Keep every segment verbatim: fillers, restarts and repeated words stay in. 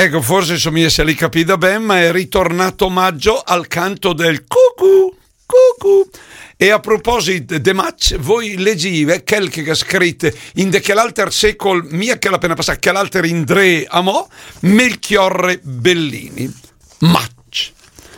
Ecco, forse somiglia se l'hai capita ben, ma è ritornato maggio al canto del cucù, cucù. E a proposito de match, voi leggive quel che ha scritto in de che l'alter secol, mia che l'appena passata, che l'alter indre amò, Melchiorre Bellini. Match.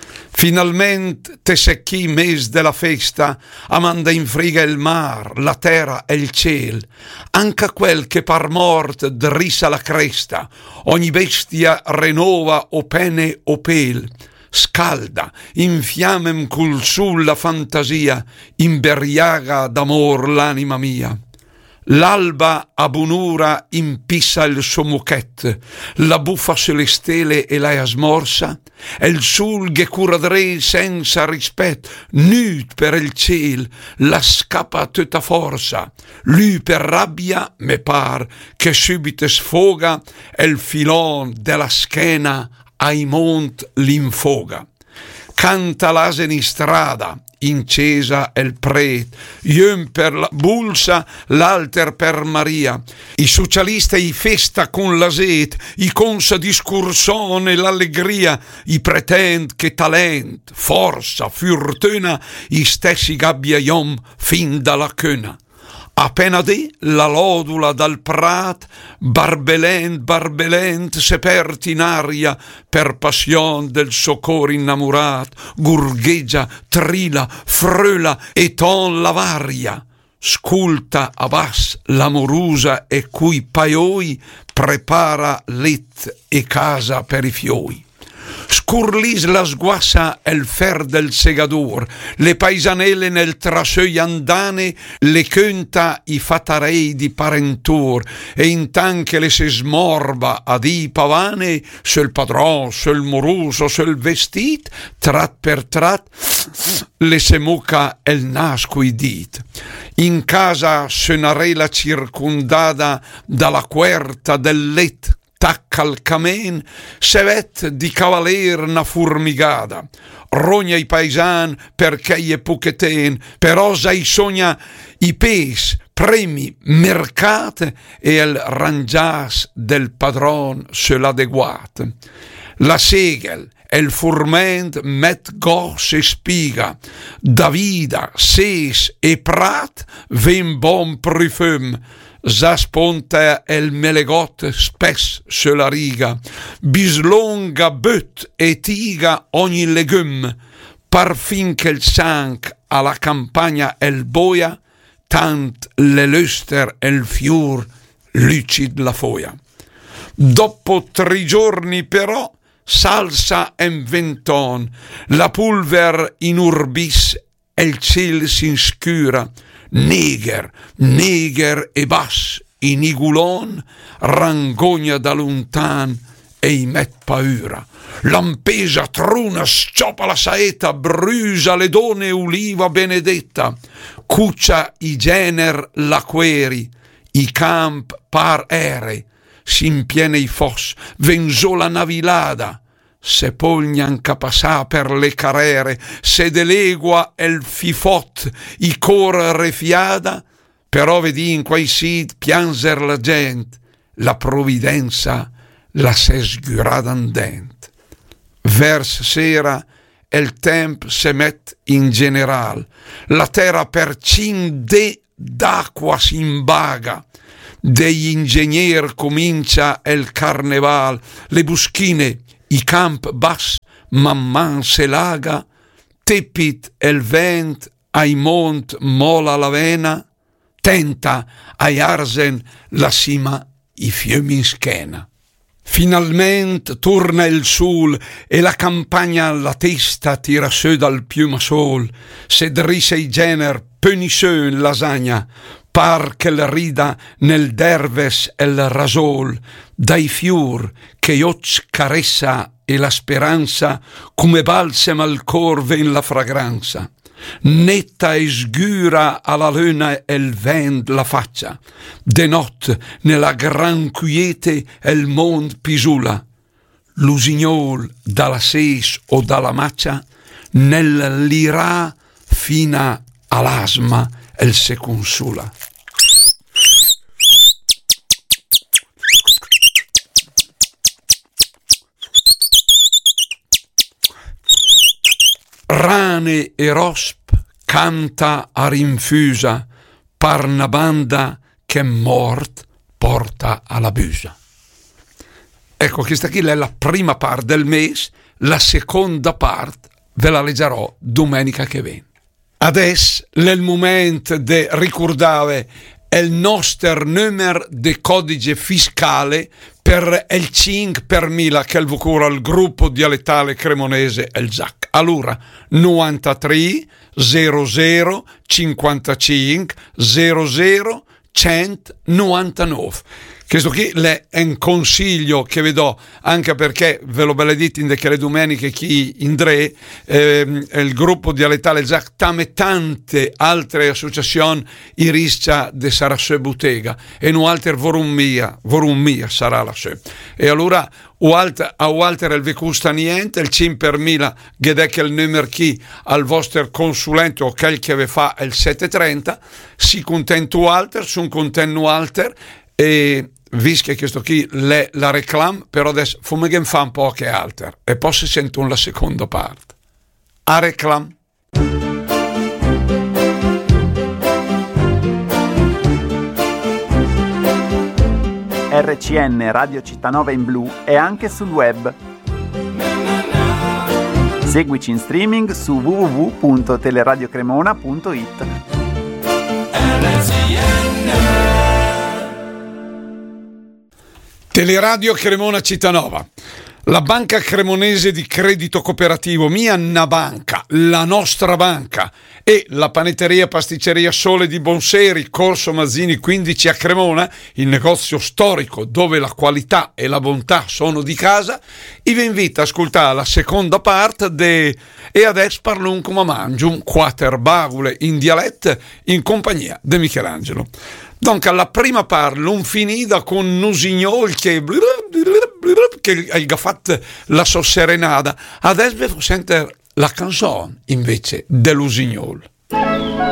Finalmente te secchi mes della festa, amanda in friga il mar, la terra e il ciel, anche quel che par mort drissa la cresta, ogni bestia renova o pene o pel, scalda, infiammem cul sulla fantasia, imberiaga d'amor l'anima mia. L'alba a bunura impissa il suo muchet, la buffa sulle stele e la smorsa, e il sul che curadre senza rispetto, nut per il ciel, la scappa tutta forza, lui per rabbia me par che subito sfoga, e il filon della schena ai mont l'infoga. Canta l'asen in strada, incesa il pret, un per la bulsa, l'alter per Maria. I socialisti i festa con la set, i consa discursone l'allegria, i pretend che talent, forza, fortuna, i stessi gabbiaiom fin dalla cuna. Appena di la lodula dal prat, barbelent, barbelent, seperti in aria, per passion del socor innamorat, gurgheggia, trila, fröla e ton la varia. Sculta a bas l'amorusa e cui paioi prepara let e casa per i fioi. Scurlis la sguassa el fer del segador, le paesanelle nel traseuil andane, le cönta i fatarei di parentor, e intanche le se smorba ad i pavane, sul padron, sul moruso, sul vestit, trat per trat, le se mucca el nascui dit. In casa sonarela circundada dalla querta del let, tacca al camen, sevet di cavaler na furmigada, rogna i paisan perché i pucheten, per osa i sogna i pes, premi, mercat e el rangias del padron sull'adeguat. La segel e il furment met gos e spiga, Davida, ses e prat ven bon parfum, Zasponta el melegot spes sulla riga, bislonga böt e tiga ogni legum, par fin che il sanc alla campagna el boia, tant le luster el fiur lucid la foia. Dopo tre giorni però salsa en venton, la pulver in urbis e il ciel s'inscura, neger, neger e bas, in igulon, rangogna da lontan e i met paura. Lampesa, truna, scioppa la saeta, brusa le donne uliva benedetta, cuccia i gener la queri, i camp par ere, s'impiene i fos, venzo la navilada, se pognan capassà per le carrere, se delegua el fifot, i cor refiada, però vedi in quei sit pianser la gent, la provvidenza la se sgurada andent. Vers sera el temp se met in general, la terra per cin de d'acqua s'imbaga, degli ingegner comincia el carneval, le buschine, i camp bas man man se laga, tepit el vent ai mont mola la vena, tenta ai arsen la cima i fiumi in schena. Finalmente torna il sul e la campagna alla testa tira su dal piumasol, se drissa i gener penisseux in lasagna, par che la rida nel derves el rasol, dai fior che oc caressa e la speranza come balsam al cor ven la fragranza. Netta e sgura alla luna el vent la faccia, de not nella gran quiete el mond pisula. L'usignol dalla ses o dalla maccia, nel lirà fina all'asma el se consula. Rane e rosp canta a rinfusa, par una banda che mort porta alla busa. Ecco, questa qui è la prima parte del mese, la seconda parte ve la leggerò domenica che viene. Adesso è il momento di ricordare il nostro numero di codice fiscale per il cinque per mille che il cura il gruppo dialettale cremonese il Z A C. Allora, novantatré zero zero cinquantacinque zero zero centonovantanove. Questo qui è un consiglio che vi do, anche perché ve lo benedite in che le domeniche chi indre ehm, il gruppo dialettale Z A C tame tante altre associazioni i riscia de sarà sue bottega e nu alter vorum mia vorum mia sarà la sue. E allora o alter, a Walter il vi costa niente, il cinque per mille che il numero chi al vostro consulente o quel che vi fa il settecentotrenta, si contento alter, sono contento alter. E visto che questo qui è la reclam, però adesso fume che fa un po' che alter e poi si sente la seconda parte a reclam. R C N Radio Cittanova in blu è anche sul web. Seguici in streaming su w w w punto teleradiocremona punto it. Teleradio Cremona Cittanova, la banca cremonese di credito cooperativo Mia Na Banca, la nostra banca, e la panetteria pasticceria Sole di Bonseri, Corso Mazzini quindici a Cremona, il negozio storico dove la qualità e la bontà sono di casa, vi invita a ascoltare la seconda parte de E adesso parlo come mangium, quater bagule in dialetto in compagnia di Michelangelo. Dunque, alla prima parte non finita con Nusignol che che ha fatto la sua serenata. Adesso vi sente la canzone invece dell'Usignol.